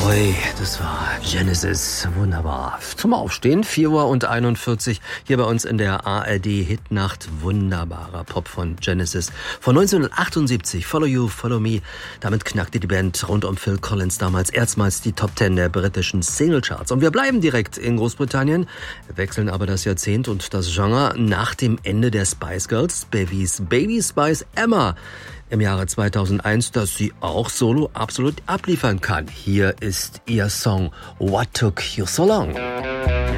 Ui, das war Genesis. Wunderbar. Zum Aufstehen, 4:41 Uhr hier bei uns in der ARD Hitnacht. Wunderbarer Pop von Genesis. Von 1978, Follow You, Follow Me. Damit knackte die Band rund um Phil Collins damals erstmals die Top 10 der britischen Singlecharts. Und wir bleiben direkt in Großbritannien, wechseln aber das Jahrzehnt und das Genre nach dem Ende der Spice Girls, Baby Spice Emma im Jahre 2001, dass sie auch solo absolut abliefern kann. Hier ist ihr Song What Took You So Long.